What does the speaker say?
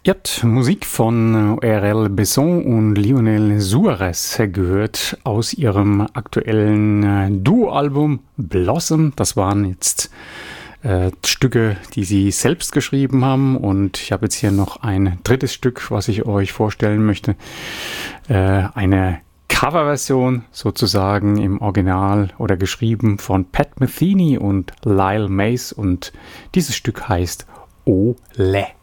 Ihr habt Musik von R.L. Besson und Lionel Suarez gehört aus ihrem aktuellen Duo-Album Blossom. Das waren jetzt Stücke, die sie selbst geschrieben haben, und ich habe jetzt hier noch ein drittes Stück, was ich euch vorstellen möchte. Eine Coverversion sozusagen im Original oder geschrieben von Pat Metheny und Lyle Mays, und dieses Stück heißt Ole.